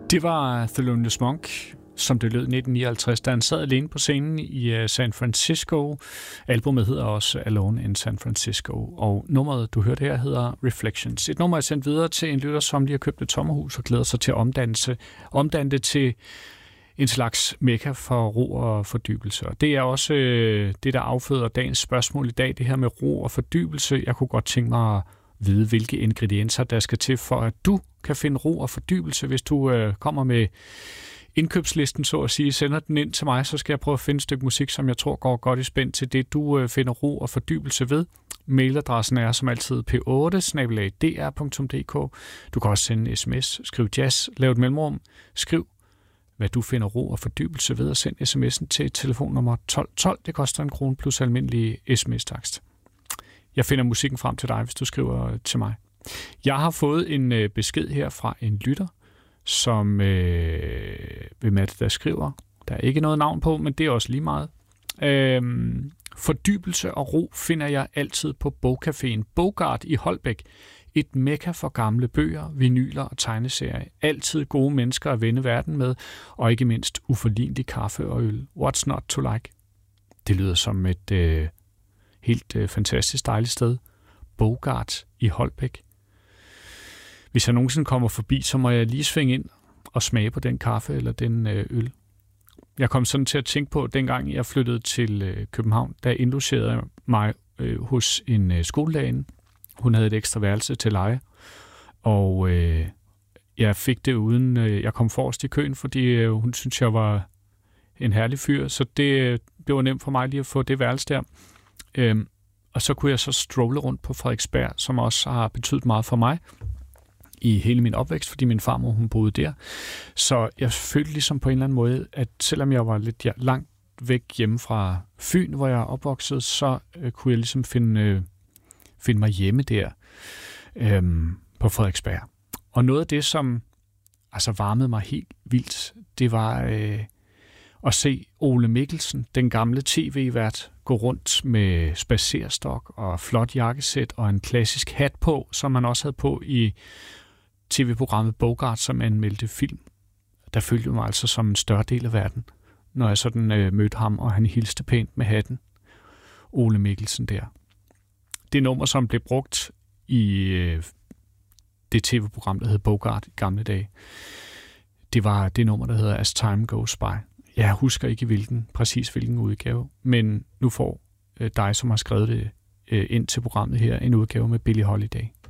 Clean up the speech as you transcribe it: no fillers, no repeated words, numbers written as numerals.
Det var Thelonious Monk, som det lød 1959, da han sad alene på scenen i San Francisco. Albumet hedder også Alone in San Francisco, og nummeret, du hørte her, hedder Reflections. Et nummer er sendt videre til en lytter, som lige har købt et sommerhus og glæder sig til at omdanne det til en slags mekka for ro og fordybelse. Og det er også det, der afføder dagens spørgsmål i dag, det her med ro og fordybelse. Jeg kunne godt tænke mig at vide, hvilke ingredienser der skal til, for at du kan finde ro og fordybelse. Hvis du kommer med indkøbslisten, så at sige, sender den ind til mig, så skal jeg prøve at finde et stykke musik, som jeg tror går godt i spænd til det, du finder ro og fordybelse ved. Mailadressen er som altid p8@dr.dk. Du kan også sende en sms, skriv jazz, lav et mellemrum, skriv hvad du finder ro og fordybelse ved, og send sms'en til telefonnummer 1212. Det koster 1 krone plus almindelig sms-takst. Jeg finder musikken frem til dig, hvis du skriver til mig. Jeg har fået en besked her fra en lytter, som hvem er det, der skriver? Der er ikke noget navn på, men det er også lige meget. Fordybelse og ro finder jeg altid på Bogcaféen Bogart i Holbæk. Et mekka for gamle bøger, vinyler og tegneserier. Altid gode mennesker at vende verden med, og ikke mindst uforlignelig kaffe og øl. What's not to like? Det lyder som et helt fantastisk dejligt sted. Bogart i Holbæk. Hvis jeg nogensinde kommer forbi, så må jeg lige svinge ind og smage på den kaffe eller den øl. Jeg kom sådan til at tænke på, dengang jeg flyttede til København, der indlogerede jeg mig hos en skolelærer. Hun havde et ekstra værelse til leje, og jeg fik det uden, jeg kom forrest i køen, fordi hun syntes, jeg var en herlig fyr, så det var nemt for mig lige at få det værelse der. Og så kunne jeg så strolle rundt på Frederiksberg, som også har betydet meget for mig i hele min opvækst, fordi min farmor, hun boede der. Så jeg følte ligesom på en eller anden måde, at selvom jeg var lidt langt væk hjemme fra Fyn, hvor jeg er opvokset, så kunne jeg ligesom finde mig hjemme der på Frederiksberg. Og noget af det, som altså varmede mig helt vildt, det var at se Ole Mikkelsen, den gamle tv-vært, gå rundt med spadserstok og flot jakkesæt og en klassisk hat på, som man også havde på i tv-programmet Bogart, som anmeldte film. Der følte jeg mig altså som en større del af verden, når jeg sådan mødte ham, og han hilste pænt med hatten. Ole Mikkelsen der. Det nummer, som blev brugt i det tv-program, der hed Bogart i gamle dage, det var det nummer, der hedder As Time Goes By. Jeg husker ikke præcis hvilken udgave, men nu får dig, som har skrevet det ind til programmet her, en udgave med Billie Holiday.